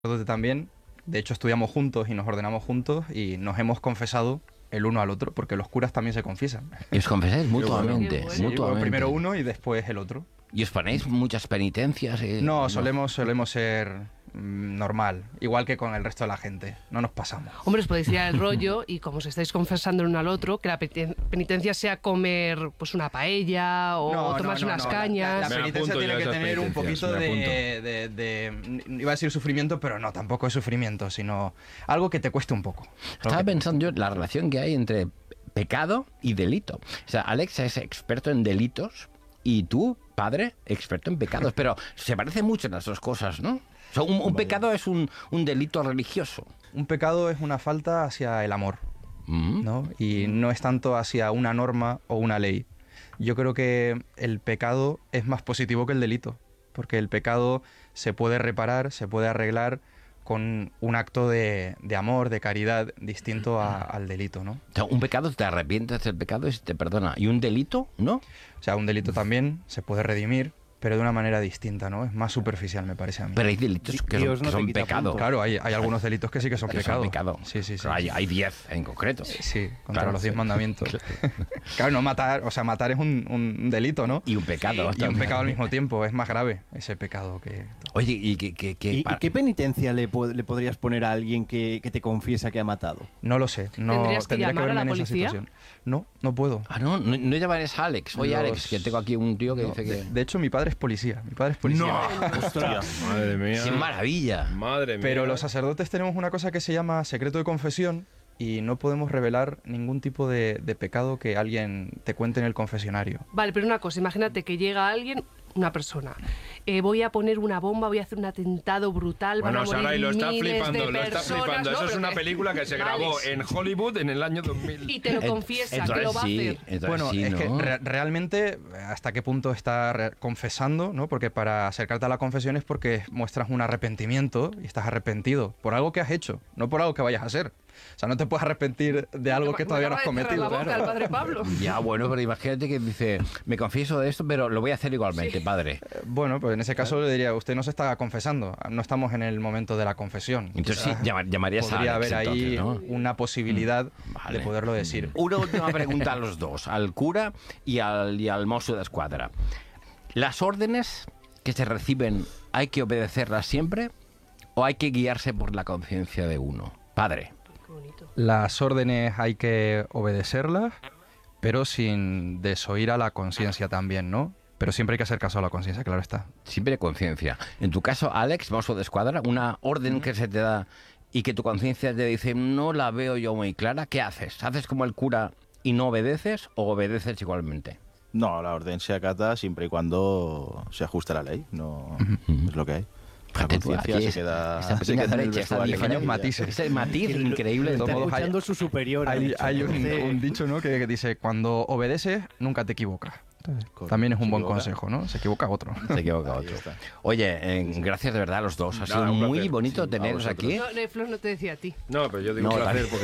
sacerdote también. De hecho, estudiamos juntos y nos ordenamos juntos y nos hemos confesado el uno al otro, porque los curas también se confiesan. Y os confesáis mutuamente. Qué bueno. Sí, mutuamente. primero uno y después el otro. ¿Y os ponéis muchas penitencias? No, solemos ser normal, igual que con el resto de la gente. No nos pasamos. Hombre, os podéis ir al rollo y como os estáis confesando el uno al otro, que la penitencia sea comer pues una paella o tomarse unas cañas. La Me penitencia apunto tiene yo a que esas tener un penitencias, poquito me iba a decir sufrimiento, pero no, tampoco es sufrimiento, sino algo que te cueste un poco. Estaba pensando yo la relación que hay entre pecado y delito. O sea, Alex es experto en delitos y tú, padre, experto en pecados. Pero se parecen mucho las dos cosas, ¿no? O sea, un pecado es un delito religioso. Un pecado es una falta hacia el amor, Mm. ¿no? Y no es tanto hacia una norma o una ley. Yo creo que el pecado es más positivo que el delito, porque el pecado se puede reparar, se puede arreglar con un acto de amor, de caridad, distinto al delito, ¿no? O sea, un pecado, te arrepientes del pecado y se te perdona. ¿Y un delito? ¿No? O sea, un delito también se puede redimir, pero de una manera distinta, ¿no? Es más superficial, me parece a mí. Pero hay delitos que Dios son, no que te son quita pecado. puntos. Claro, hay algunos delitos que sí que son Que son pecado. pecado. Sí, sí, sí. Pero hay 10 en concreto. Sí, contra Claro, los 10 sí. mandamientos. Claro, no matar, o sea, matar es un delito, ¿no? Y un pecado. Y un también. pecado al mismo tiempo, es más grave ese pecado que... Oye, ¿y ¿Y qué penitencia le podrías poner a alguien que te confiesa que ha matado? No lo sé, no ¿Tendrías que tendría llamar a verme la en esa policía? situación. No, no puedo. Ah, no llamarías a Alex. Oye, Los- Alex, que tengo aquí un tío que No, dice que... de hecho, mi padre es policía. Mi padre es policía. Ostras, madre mía. ¡Qué maravilla! Madre mía. Pero los sacerdotes tenemos una cosa que se llama secreto de confesión y no podemos revelar ningún tipo de pecado que alguien te cuente en el confesionario. Vale, pero una cosa, imagínate que llega alguien, una persona, voy a poner una bomba, voy a hacer un atentado brutal, Bueno, van a morir Saray, lo está miles flipando, de lo está personas, flipando. ¿no? Eso es Pero una que- película que se grabó Alex, en Hollywood en el año 2000. y te lo confiesa, que Entonces lo va a sí, hacer. entonces Bueno, sí, es ¿no? que realmente hasta qué punto está confesando, ¿no? Porque para acercarte a la confesión es porque muestras un arrepentimiento y estás arrepentido por algo que has hecho, no por algo que vayas a hacer. O sea, no te puedes arrepentir de algo que Me todavía no has acaba de cerrar cometido. la boca el padre Pablo. Ya, bueno, pero imagínate que dice, me confieso de esto, pero lo voy a hacer igualmente, padre. Bueno, pues en ese caso le diría, usted no se está confesando, no estamos en el momento de la confesión. Entonces sí, Quizá llamarías a podría Alex, haber ahí entonces, ¿no? una posibilidad Vale. de poderlo decir. Una última pregunta a los dos, al cura y al mozo de escuadra. ¿Las órdenes que se reciben hay que obedecerlas siempre o hay que guiarse por la conciencia de uno? Padre. Qué bonito. Las órdenes hay que obedecerlas, pero sin desoír a la conciencia también, ¿no? Pero siempre hay que hacer caso a la conciencia, claro está. Siempre conciencia. En tu caso, Alex, mozo de escuadra, una orden que se te da y que tu conciencia te dice no la veo yo muy clara, ¿qué haces? ¿Haces como el cura y no obedeces o obedeces igualmente? No, la orden se acata siempre y cuando se ajuste a la ley. No es lo que hay. La Fíjate tú, conciencia aquí se es- queda, esta se pequeña queda en el brecha, esta vestuario. diferencia, matices. ese matiz increíble. de todos Está modos, escuchando su superior. ha Hay, dicho. hay un, Entonces, un dicho, ¿no? que dice, cuando obedeces, nunca te equivocas. Entonces, Correcto. también es un Se buen equivoca. consejo, ¿no? Se equivoca otro. Se equivoca Ahí otro. está. Oye, gracias de verdad a los dos. Ha Nada, sido un muy placer. bonito Sí, teneros a aquí. No, Flor no te decía a ti. No, pero yo digo No, un placer vale. porque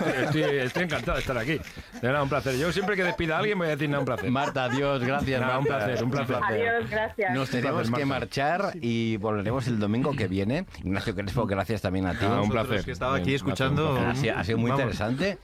estoy encantado de estar aquí. De verdad, un placer. Yo siempre que despida a alguien voy a decir nada, un placer. Marta, adiós, gracias. Nada, un Marta. placer, un placer. Adiós, gracias. Nos tenemos placer, que Marta. marchar y volveremos el domingo que viene. Ignacio Crespo, gracias también a ti. Nada, un Vosotros placer. que estaba aquí Bien, escuchando. un placer. Ha sido muy Vamos. interesante.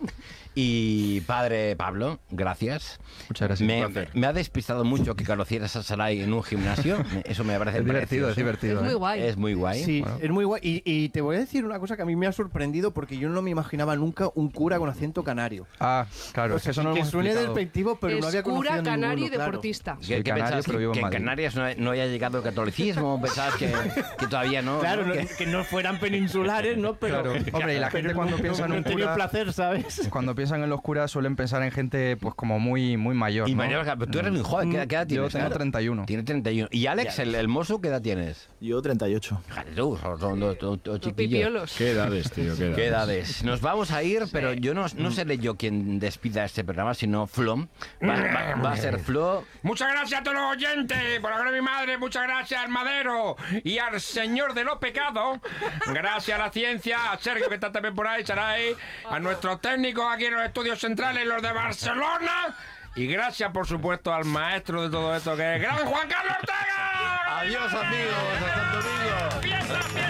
Y padre Pablo, gracias. Muchas gracias. Me ha despistado mucho que conocieras a Saray en un gimnasio. Eso me parece Es divertido, es precioso. divertido. Es muy ¿eh? guay. Es muy guay. Sí, Bueno. es muy guay. Y te voy a decir una cosa que a mí me ha sorprendido porque yo no me imaginaba nunca un cura con acento canario. Ah, claro, O es que sea, eso no lo que hemos suene explicado. despectivo, pero no había es cura, conocido canario y ninguno, claro. deportista. Soy ¿Qué canario, pensabas? pero vivo en ¿Que en Madrid. Canarias no haya llegado el catolicismo? ¿Pensabas que todavía no? Claro, ¿no? que no fueran peninsulares, ¿no? Pero, Claro. Hombre, y la gente cuando piensa en no un he tenido cura- placer, ¿sabes? Cuando piensan en los curas suelen pensar en gente pues como muy mayor, Y ¿no? Mallorca, pero tú eres muy joven. ¿Qué edad Yo tienes? tengo Claro. 31. Tiene 31. ¿Y Alex, el mozo, qué edad tienes? Yo 38. Fíjate tú, son dos Los chiquillos. pipiolos. Qué edades, tío, qué edades. ¿Qué edades? Nos vamos a ir, pero yo no seré yo quien despida este programa, sino Flo. Va a ser Flo. Muchas gracias a todos los oyentes, por la gloria de mi madre, muchas gracias al madero y al señor de los pecados, gracias a la ciencia, a Sergio que está también por ahí, Saray, a nuestros técnicos aquí en los estudios centrales, los de Barcelona, y gracias por supuesto al maestro de todo esto que es Gran Juan Carlos Ortega. Adiós amigos, hasta el domingo. ¡Fiesta, fiesta!